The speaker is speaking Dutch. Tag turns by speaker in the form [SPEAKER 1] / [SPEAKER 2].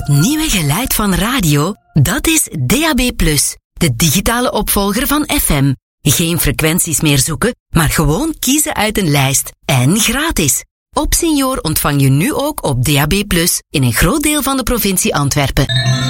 [SPEAKER 1] nieuwe geluid van radio, dat is DAB+, de digitale opvolger van FM. Geen frequenties meer zoeken, maar gewoon kiezen uit een lijst. En gratis. Op Senior ontvang je nu ook op DAB+ in een groot deel van de provincie Antwerpen.